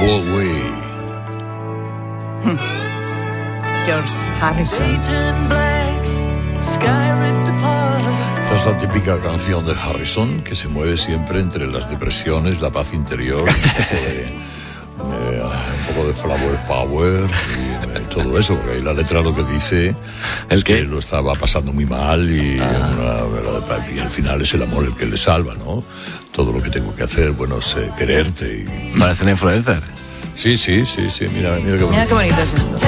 Way. George Harrison. Esta es la típica canción de Harrison que se mueve siempre entre las depresiones, la paz interior, un poco de flower power y todo eso, porque ahí la letra lo que dice es que lo estaba pasando muy mal y al final es el amor el que le salva, ¿no? Todo lo que tengo que hacer, bueno, es quererte y... Parece una influencer. Sí, mira qué bonito. Mira qué bonito es esto.